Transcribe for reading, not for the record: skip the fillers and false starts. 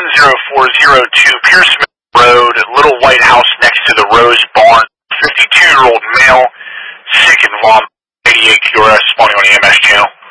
10402 Pierce Road, Little White House next to the Rose Barn. 52-year-old male, sick and vom, 88 QRS, spawning on the EMS channel.